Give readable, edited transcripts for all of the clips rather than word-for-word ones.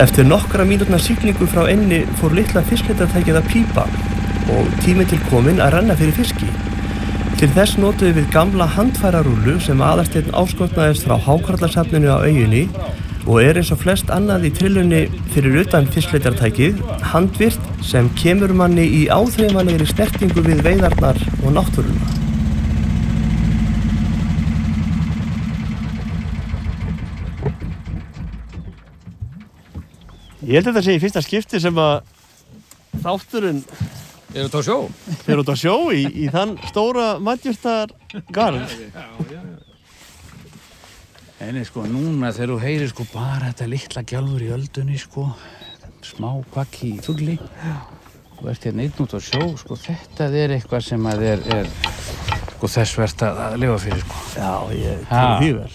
Eftir nokkra mínútna siglingu frá eynni fór litla fiskleitartækið að pípa og tíminn til kominn að renna fyrir fiski. Til þess notuðum við gamla handfærarúllu sem Aðalsteinn áskotnaðist frá Hákarlasafninu á eyjunni og eins og flest annað í trillunni fyrir utan fiskleitartækið, handvirkt sem kemur manni í áþreifanlegri snertingu við veiðarnar og náttúruna. Ég held að þetta sé í fyrsta skipti sem að þátturinn út á sjó. Út á sjó í þann stóra matjurtargarð. Nei, sko, núna þegar þú heyrir sko bara þetta litla gjálfur í öldunni, sko, smá kvakki í fugli, þú ert hérna einn út á sjó, sko, þetta eitthvað sem að sko, þess vert að lifa fyrir, sko. Já, ég trúi því vel.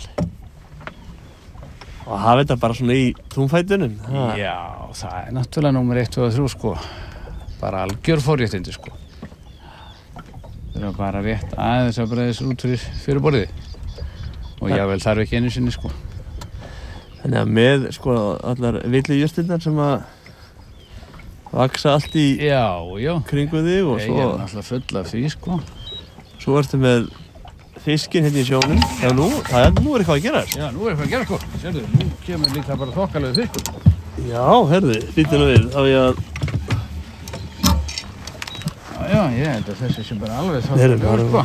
Og hafa þetta bara svona í túnfætunum? Já, það náttúrulega númer 1, 2 og 3, sko. Bara algjör forréttindi, sko. Það bara rétt aðeins að breiða sér út fyrir borðið. Og jável þarf ekki einu sinni, sko. Þannig að með, sko, allar villu jurtirnar sem að vaksa allt í kringu þig og svo... Ég náttúrulega full af því, sko. Svo ertu með fiskinn hérna í sjónum. Já, nú er eitthvað að gera þess. Já, nú er eitthvað að gera, sko. Sérðu, nú kemur líka bara þokkalegu fiskur. Já, herðu, býttu nú við. Þá ég að... Já, ég held að þessi sem bara alveg þokkalegu, sko.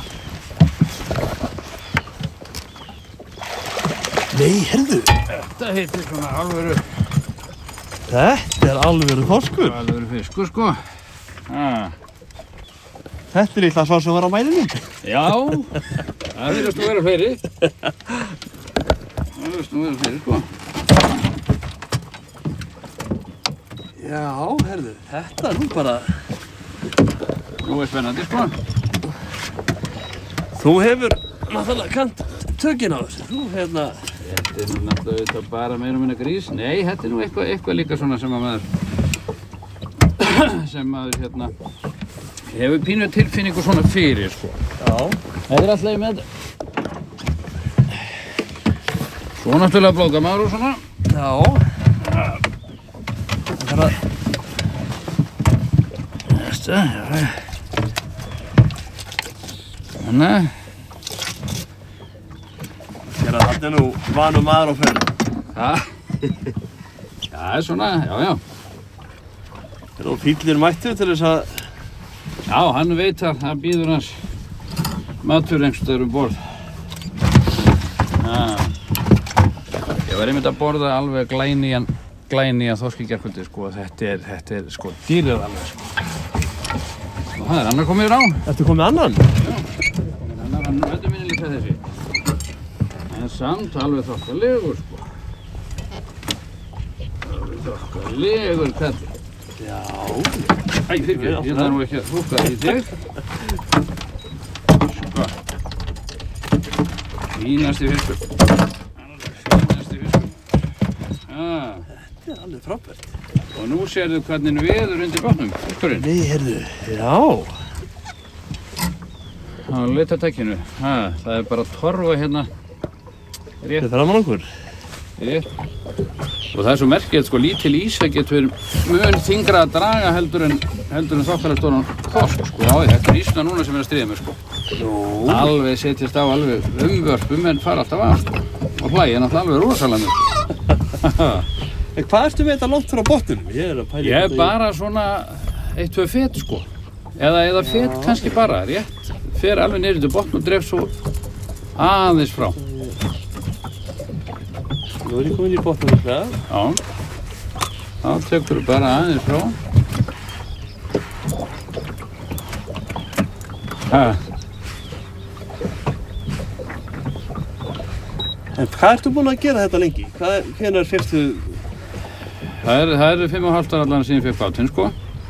Nei, herðu. Þetta heitir svona alvöru... Þetta alvöru þorskur. Alvöru fiskur, sko. Þetta líklega svar sem var á mælinum. Já, það virðast nú vera fleiri. Það virðast nú vera fleiri, sko. Já, herðu, þetta nú bara... Nú spennandi, sko. Þú hefur náttúrulega kannt tökin á þessu. Þú hérna... Þetta nú náttúrulega bara meira og minna grís. Nei, þetta nú eitthvað líka svona sem að maður... sem maður hérna... hefur pínu tilfinningu svona fyrir, sko. Já. Þetta alltaf með þetta. Svo náttúrulega blóðgamaður og svona. Já. Það er að... Þetta, já. Þannig. Sér að þetta nú vanur maður á ferð. Já, svona, já. Þegar þú fíllir mættu til þess að... Já, hann veit að það býður hans matur einhverstaðar borð. Ég var einmitt að borða alveg glænýjan þorsk í gærkvöldi, sko. Þetta er sko dýrið alveg, sko. Og það annar komið á. Ertu komið annan? Já, komið annar, hann þetta minni líka þessi. En samt alveg þokkalegur, sko. Alveg þokkalegur kalli. Já. Æ, fyrirgefðu, ég þarf nú ekki að húka í þig. Sko. Fínasti fiskur. Fínasti fiskur. Þetta er alveg frábært. Og nú sérðu hvernig veður undir botnum, fiskurinn. Nei, heyrðu. Já. Á litatækinu. Það er bara að torfa hérna. Rétt. Þetta framan okkur. Rétt. Og það er svo merkilegt, sko, lítil ís getur mun þyngra að draga heldur en þokkalega stóran þorsk, sko. Já, þetta er ísna núna sem er að stríða mér, sko. Alveg setjast á alveg umvörpum en fara alltaf af, sko. Og hlægja náttúrulega alveg rosalega mér. En hvað ertu með þetta langt frá botninum? Ég er að pæla. Ég er bara svona 1-2 fet, sko. Eða fet kannski bara, rétt. Fer alveg niður til botn og dref svo aðeins frá. Nú er ég komin í botnum líklega. Já. Þá tekur þú bara aðeins frá. En hvað ertu búinn að gera þetta lengi? Hvenær fyrstu... Það eru 5,5 ára allan síðan ég fékk bátinn, sko.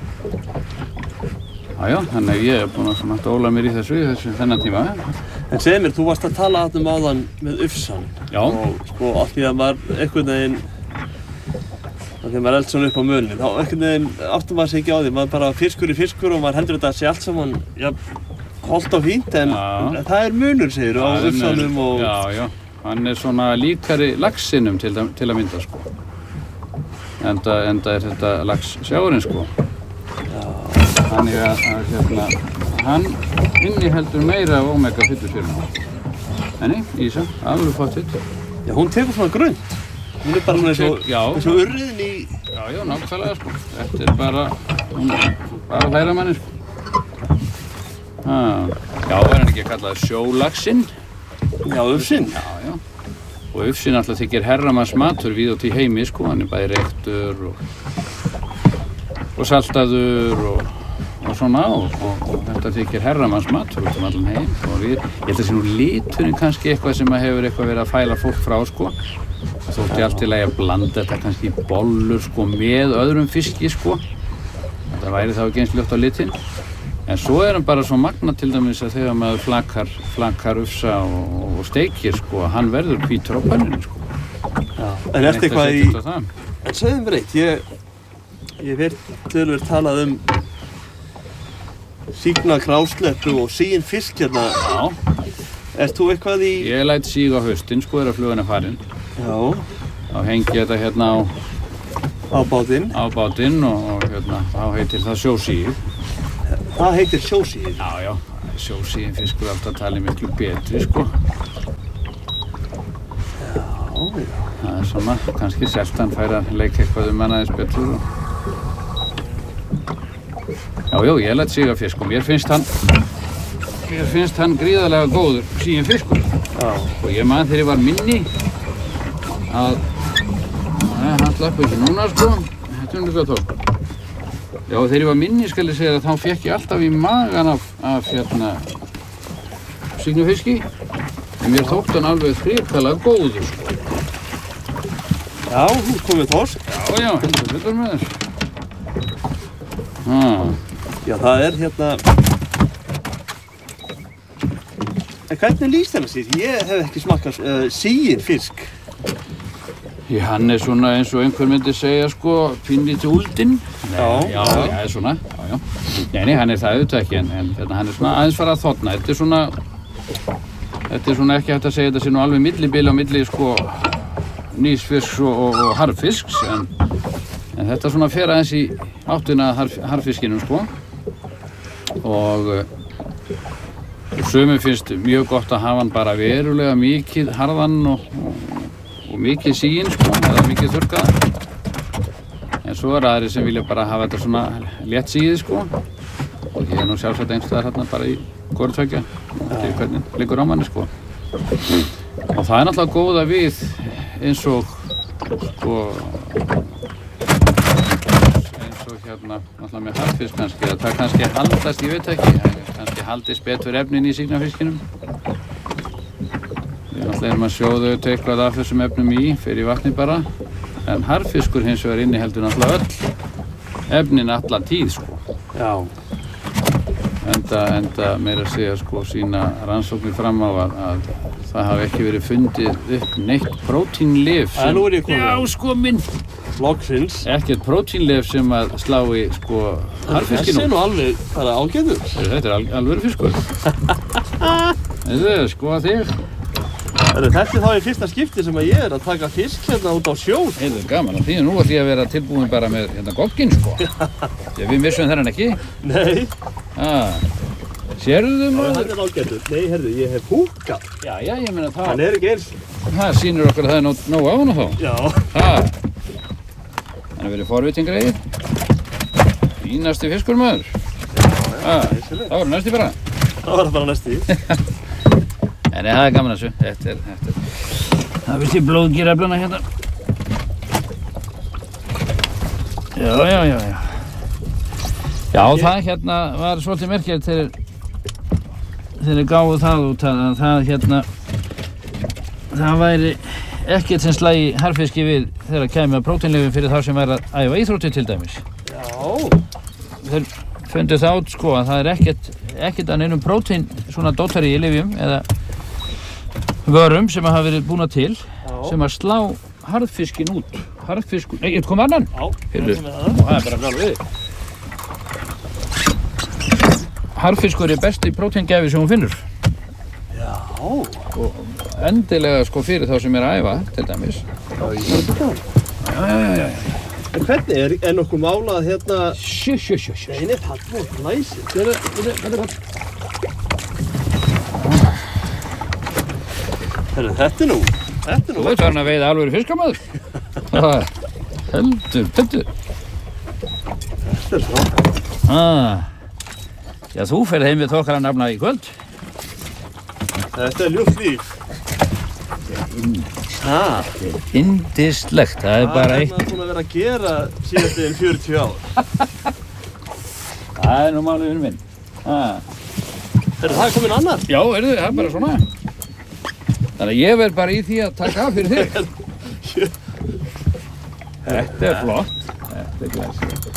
Já, þannig að ég er búinn að dóla mér í þennan tíma. En segð mér, þú varst að tala þarna áðan með ufsann. Já. Og sko, af því að maður einhvern veginn... Þegar maður elst svona upp á mölin, þá einhvern veginn áttum maður sig ekki á því. Maður bara fiskur í fiskur og maður heldur þetta að sé allt saman, já, hollt og fínt, en það er munur, segir þú, á ufsannum og... Já. Hann er svona líkari laxinum til að mynda, sko. enda er þetta lax sjáurinn sko. Þannig að hérna, hann inniheldur meira af omega fitusýrum. Nei, Ísa, alveg pottitt. Já, hún tekur svona grönt. Hún er bara eins og urriðin í... Já, nákvæmlega sko. Þetta er bara, bara hlæra manni sko. Já, er hann ekki að kalla það sjólaxinn? Já, ufsinn. Já. Og ufsinn alltaf þykir herramanns matur víða út í heimi sko. Hann er bæði reyktur og saltaður og svona og þetta þykir herramanns matur út allan heim. Og ég held að sé nú liturinn kannski eitthvað sem hefur eitthvað verið að fæla fólk frá sko. Það þótti allt í lagi að blanda þetta kannski í bollur sko með öðrum fiski sko. Þetta væri þá ekki eins ljótt á litinn. En svo er hann bara svo magna til dæmis að þegar maður flakar ufsa og steikir sko, hann verður hvítur á pönnunni sko. Já, en ertu eitthvað í... En segðu mér eitt, ég hef töluvert talað sígna grásleppu og síginn fisk hérna. Já. Ert þú eitthvað í... Ég læt síga á haustin sko þegar flugan er farin. Já. Þá hengi ég þetta hérna á bátinn. Á bátinn og hérna, þá heitir það sjósíg. Það heitir sjósíginn? Já. Sjósíginn fiskur er alltaf talið miklu betri, sko. Já. Það er svona, kannski seltan fær að leika eitthvað hann aðeins betur. Já, ég læt síga fisk og mér finnst hann gríðarlega góður síginn fiskur. Já. Og ég man þegar ég var minni að, hann slapp ekki núna, sko. Þetta er líka tók. Já, þegar ég var minni skal ég segja að þá fekk ég alltaf í magan af hérna sígnufiski. En mér þótti hann alveg hrikalega góður sko. Já, þú komið þorsk. Já, þetta er með þess. Já, það er hérna... En hvernig lýst þennan síð? Ég hef ekki smakkað síginn fisk. Já, hann er svona eins og einhver myndi segja sko pínlítið úldinn. Já, svona. Já. Nei, hann er það auðvitað ekki en hann er svona aðeins farið að þorna. Þetta er svona ekki hægt að segja þetta sé nú alveg millibili á milli sko nýsfisks og harðfisks en þetta svona fer aðeins í áttina harðfiskinum sko. Og sumum finnst mjög gott að hafa hann bara verulega mikið harðan og mikið síginn sko, eða mikið þurrkaðan. En svo er aðrir sem vilja bara hafa þetta svona létt sígið sko. Og ég er nú sjálfsagt einhverstaðar hérna bara í hvoru tveggja, eftir hvernig liggur á manni sko. Og það er náttúrulega góða við eins og sko, hérna náttúrulega með harðfisk kannski, að það kannski haldast, ég veit ekki, kannski haldist betur efnin í sígnafiskinum. Við náttúrulega erum að sjóða eitthvað af þessum efnum fyrir vatni bara. En harðfiskur hins vegar inniheldur náttúrulega öll efnin alla tíð sko. Já. Enda meira að segja sko sína rannsóknir fram á að það hafi ekki verið fundið upp neitt prótínlyf sem... Nú er ég komið. Já, sko minn! Loksins. Ekkert prótínlyf sem að slái sko harðfiskinn. Þessi er nú alveg bara ágætur. Þetta er alvöru fiskur. Þetta er sko að þig. Þetta er þá í fyrsta skipti sem að ég er að taka fisk hérna út á sjó. Þetta er gaman að því nú ætlum ég að vera tilbúin bara með hérna gogginn sko. Við missum þennan ekki. Nei. Sérðu maður? Þetta er ágætur. Nei, herðu, ég hef húkað. Já, ég meina það. Hann er ekki eins. Það sýnir okkur að það er nóg á hana þá. Já. Þannig að verið forvitingreið. Fínasti fiskur maður. Það var næsti bara. Það var bara næsti. En það er gaman þessu. Þetta er. Það vilt ég blóðgíraflana hérna. Já. Já, það hérna var svolítið merkilegt þegar gáfu það út að það hérna það væri ekkert sem slægi harðfiski við þegar kæmi að prótínlyfjum fyrir þá sem væri að æfa íþróttir til dæmis. Já. Þeir fundu það út sko að það er ekkert að neinum prótín svona dótari í lyfjum eða vörum sem hafa verið búna til sem að slá harðfiskinn út. Harðfiskur, nei, kom annan? Já, það er bara alveg við. Harðfiskur er besti prótíngjafi sem hún finnur. Já. Og endilega sko fyrir þá sem er að æfa, til dæmis. Já, ég veit það. Já. En hvernig, er nokkuð málað hérna... Sjö. Nei, Pall, læsir. Þetta er nú. Þú veit hann að veiða alveg fiskamaður. Heldur. Þetta er svo. Já, þú ferð heim við þokkara nafna í kvöld. Þetta er ljúft líf. Yndislegt, það er bara eitt. Það er búin að vera að gera síðastliðin 40 ár. Það er nú málið vinur minn. Það er komin annar? Já, það er bara svona. Þannig að ég verð bara í því að taka af fyrir þig. Þetta er flott. Þetta er glæsilegt.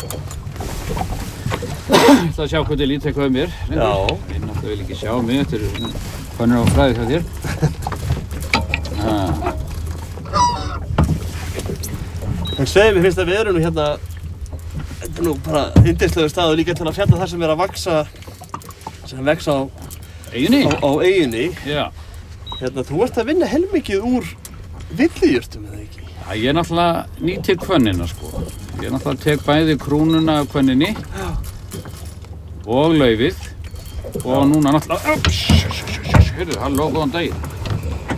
Ég ætla að sjá hvernig lít eitthvað um mér. Já. Ég náttúrulega vil ekki sjá mig, þetta er hönnur á fræði hjá þér. En segir mér finnst að við erum nú hérna, þetta er nú bara yndislegur staður líka til að fjalla það sem er að vaxa, sem vex á Eyjunni? Á eyjunni. Já. Hérna, þú ert að vinna heilmikið úr villijurtum, eða ekki? Já, ég náttúrulega nýti hvönnina, sko. Ég náttúrulega tek bæði krúnuna af hvönninni og laufið og núna náttúrulega... Heyrðu, halló, góðan daginn.